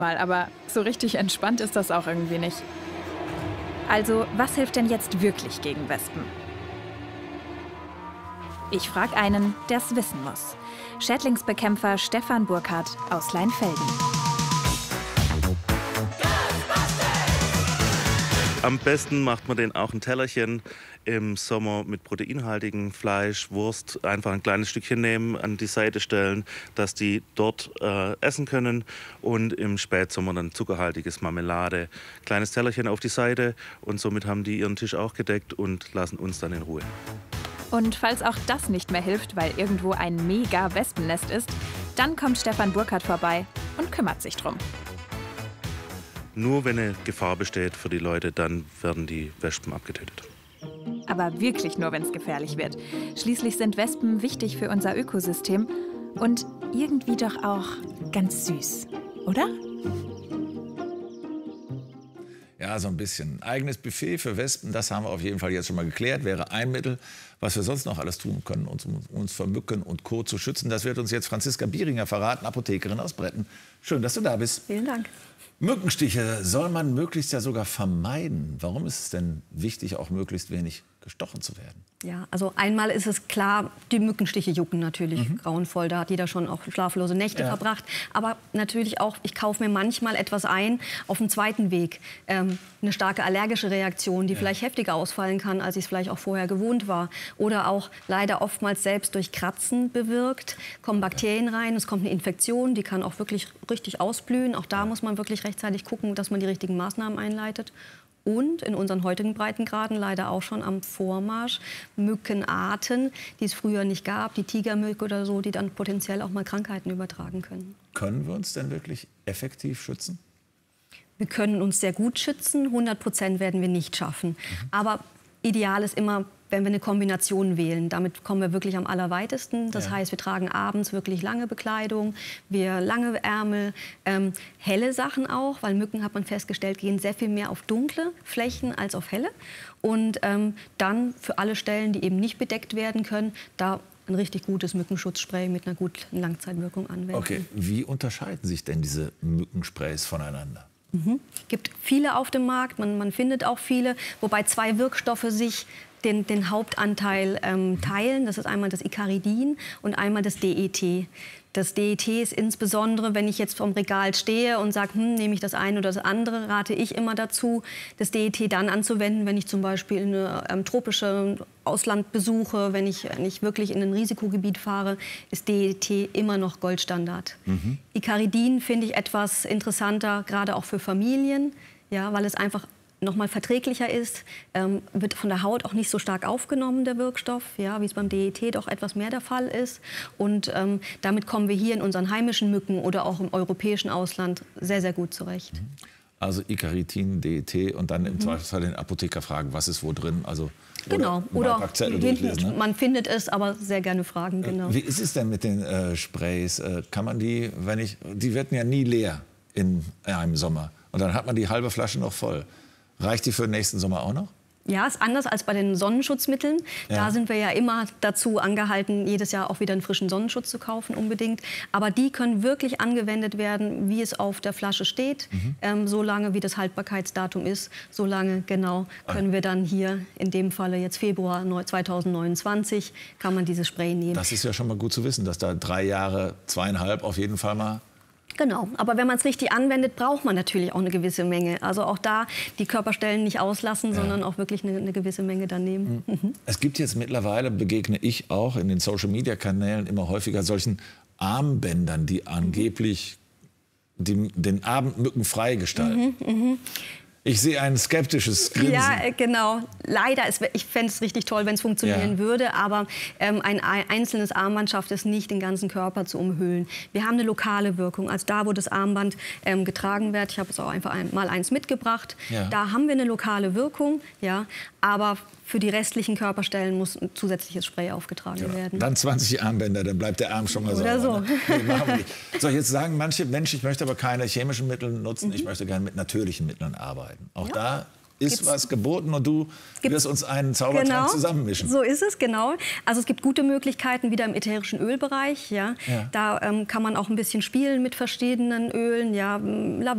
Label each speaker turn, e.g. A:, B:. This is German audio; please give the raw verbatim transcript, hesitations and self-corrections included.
A: Aber so richtig entspannt ist das auch irgendwie nicht. Also, was hilft denn jetzt wirklich gegen Wespen? Ich frage einen, der es wissen muss. Schädlingsbekämpfer Stefan Burkhardt aus Leinfelden.
B: Am besten macht man den auch ein Tellerchen im Sommer mit proteinhaltigem Fleisch, Wurst, einfach ein kleines Stückchen nehmen, an die Seite stellen, dass die dort äh, essen können, und im Spätsommer dann zuckerhaltiges Marmelade, kleines Tellerchen auf die Seite, und somit haben die ihren Tisch auch gedeckt und lassen uns dann in Ruhe.
A: Und falls auch das nicht mehr hilft, weil irgendwo ein mega Wespennest ist, dann kommt Stefan Burkhardt vorbei und kümmert sich drum.
B: Nur wenn eine Gefahr besteht für die Leute, dann werden die Wespen abgetötet.
A: Aber wirklich nur, wenn es gefährlich wird. Schließlich sind Wespen wichtig für unser Ökosystem und irgendwie doch auch ganz süß, oder?
C: Ja, so ein bisschen. Ein eigenes Buffet für Wespen, das haben wir auf jeden Fall jetzt schon mal geklärt, wäre ein Mittel. Was wir sonst noch alles tun können, uns, uns vor Mücken und Co. zu schützen, das wird uns jetzt Franziska Bieringer verraten, Apothekerin aus Bretten. Schön, dass du da bist.
D: Vielen Dank.
C: Mückenstiche soll man möglichst ja sogar vermeiden. Warum ist es denn wichtig, auch möglichst wenig gestochen zu werden?
D: Ja, also einmal ist es klar, die Mückenstiche jucken natürlich
C: Mhm.
D: grauenvoll. Da hat jeder schon auch schlaflose Nächte
C: Ja.
D: verbracht. Aber natürlich auch, ich kaufe mir manchmal etwas ein auf dem zweiten Weg. Ähm, eine starke allergische Reaktion, die
C: Ja.
D: vielleicht heftiger ausfallen kann, als ich es vielleicht auch vorher gewohnt war. Oder auch leider oftmals selbst durch Kratzen bewirkt, kommen Bakterien rein, es kommt eine Infektion, die kann auch wirklich richtig ausblühen. Auch da
C: Ja.
D: muss man wirklich rechtzeitig gucken, dass man die richtigen Maßnahmen einleitet. Und in unseren heutigen Breitengraden leider auch schon am Vormarsch Mückenarten, die es früher nicht gab, die Tigermücke oder so, die dann potenziell auch mal Krankheiten übertragen können.
C: Können wir uns denn wirklich effektiv schützen?
D: Wir können uns sehr gut schützen, hundert Prozent werden wir nicht schaffen. Aber ideal ist immer, wenn wir eine Kombination wählen. Damit kommen wir wirklich am allerweitesten. Das
C: Ja.
D: heißt, wir tragen abends wirklich lange Bekleidung, wir lange Ärmel, ähm, helle Sachen auch, weil Mücken, hat man festgestellt, gehen sehr viel mehr auf dunkle Flächen als auf helle. Und ähm, dann für alle Stellen, die eben nicht bedeckt werden können, da ein richtig gutes Mückenschutzspray mit einer guten Langzeitwirkung anwenden.
C: Okay, wie unterscheiden sich denn diese Mückensprays voneinander?
D: Mhm. Es gibt viele auf dem Markt, man, man findet auch viele, wobei zwei Wirkstoffe sich den, den Hauptanteil ähm, teilen. Das ist einmal das Icaridin und einmal das D E T. Das D E T ist insbesondere, wenn ich jetzt vom Regal stehe und sage, hm, nehme ich das eine oder das andere, rate ich immer dazu, das D E T dann anzuwenden, wenn ich zum Beispiel in eine ähm, tropische Ausland besuche, wenn ich, wenn ich wirklich in ein Risikogebiet fahre, ist D E T immer noch Goldstandard. Mhm. Icaridin finde ich etwas interessanter, gerade auch für Familien, ja, weil es einfach noch mal verträglicher ist, ähm, wird von der Haut auch nicht so stark aufgenommen, der Wirkstoff, ja, wie es beim D E T doch etwas mehr der Fall ist. Und ähm, damit kommen wir hier in unseren heimischen Mücken oder auch im europäischen Ausland sehr, sehr gut zurecht.
C: Also Icaridin, D E T und dann im mhm. Zweifelsfall den Apotheker fragen, was ist wo drin. Also,
D: genau, oder, oder
C: durchlesen, ne?
D: Man findet es, aber sehr gerne fragen. Genau.
C: Wie ist es denn mit den äh, Sprays? Äh, kann man die, wenn ich, die werden ja nie leer in einem Sommer. Und dann hat man die halbe Flasche noch voll. Reicht die für den nächsten Sommer auch noch?
D: Ja, ist anders als bei den Sonnenschutzmitteln. Ja. Da sind wir ja immer dazu angehalten, jedes Jahr auch wieder einen frischen Sonnenschutz zu kaufen, unbedingt. Aber die können wirklich angewendet werden, wie es auf der Flasche steht. Mhm. Ähm, so lange, wie das Haltbarkeitsdatum ist, so lange genau können wir dann hier, in dem Falle jetzt Februar zweitausendneunundzwanzig, kann man dieses Spray nehmen.
C: Das ist ja schon mal gut zu wissen, dass da drei Jahre, zweieinhalb auf jeden Fall mal...
D: Genau, aber wenn man es richtig anwendet, braucht man natürlich auch eine gewisse Menge. Also auch da die Körperstellen nicht auslassen, ja. sondern auch wirklich eine, eine gewisse Menge dann nehmen.
C: Mhm. Mhm. Es gibt jetzt mittlerweile, begegne ich auch in den Social-Media-Kanälen immer häufiger solchen Armbändern, die angeblich die, den Abend mückenfrei gestalten. Mhm, mh. Ich sehe ein skeptisches Grinsen.
D: Ja, genau. Leider, ist, ich fände es richtig toll, wenn es funktionieren ja. würde. Aber ähm, ein einzelnes Armband schafft es nicht, den ganzen Körper zu umhüllen. Wir haben eine lokale Wirkung. Also da, wo das Armband ähm, getragen wird, ich habe es auch einfach ein, mal eins mitgebracht, ja. da haben wir eine lokale Wirkung. Ja, aber für die restlichen Körperstellen muss ein zusätzliches Spray aufgetragen ja. werden.
C: Dann zwanzig Armbänder, dann bleibt der Arm schon mal
D: Oder
C: sauber.
D: so.
C: Ne? Nee, machen wir nicht. So, jetzt sagen manche Menschen, ich möchte aber keine chemischen Mittel nutzen, mhm. ich möchte gerne mit natürlichen Mitteln arbeiten. Auch ja. da ist Gibt's? was geboten und du Gibt's? wirst uns einen Zaubertrank
D: genau.
C: zusammenmischen.
D: So ist es, genau. Also es gibt gute Möglichkeiten wieder im ätherischen Ölbereich. Ja. ja. Da ähm, kann man auch ein bisschen spielen mit verschiedenen Ölen. Ja,